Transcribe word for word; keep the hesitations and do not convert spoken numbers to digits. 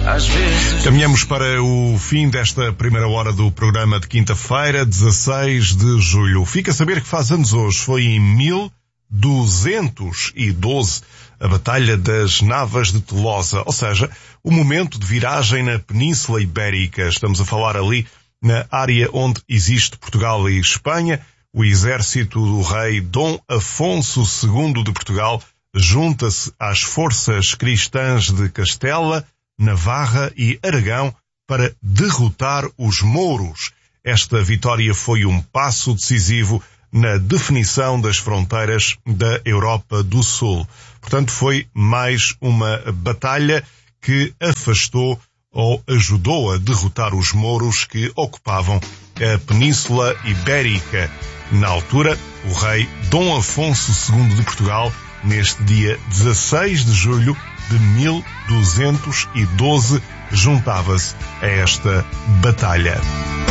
Às vezes... Caminhamos para o fim desta primeira hora do programa de quinta-feira, dezasseis de julho. Fica a saber que faz anos hoje. Foi em mil duzentos e doze a Batalha das Navas de Tolosa, ou seja, o momento de viragem na Península Ibérica. Estamos a falar ali na área onde existe Portugal e Espanha. O exército do rei Dom Afonso segundo de Portugal junta-se às forças cristãs de Castela, Navarra e Aragão para derrotar os mouros. Esta vitória foi um passo decisivo na definição das fronteiras da Europa do Sul. Portanto, foi mais uma batalha que afastou ou ajudou a derrotar os mouros que ocupavam a Península Ibérica. Na altura, o rei Dom Afonso segundo de Portugal, neste dia dezasseis de julho de mil duzentos e doze, juntava-se a esta batalha.